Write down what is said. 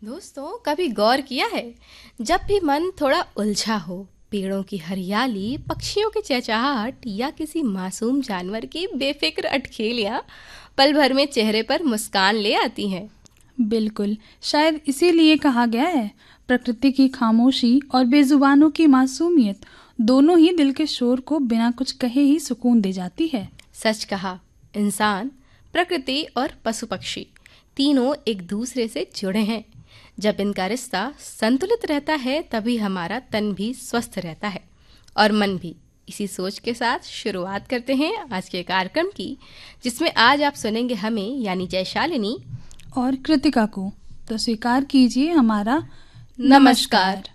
दोस्तों, कभी गौर किया है जब भी मन थोड़ा उलझा हो, पेड़ों की हरियाली, पक्षियों की चहचहाहट या किसी मासूम जानवर की बेफिक्र अटखेलियां पल भर में चेहरे पर मुस्कान ले आती हैं। बिल्कुल, शायद इसीलिए कहा गया है, प्रकृति की खामोशी और बेजुबानों की मासूमियत दोनों ही दिल के शोर को बिना कुछ कहे ही सुकून दे जाती है। सच कहा। इंसान, प्रकृति और पशु पक्षी तीनों एक दूसरे से जुड़े हैं। जब इनका रिश्ता संतुलित रहता है तभी हमारा तन भी स्वस्थ रहता है और मन भी। इसी सोच के साथ शुरुआत करते हैं आज के कार्यक्रम की, जिसमें आज आप सुनेंगे हमें यानी जयशालिनी और कृतिका को। तो स्वीकार कीजिए हमारा नमस्कार।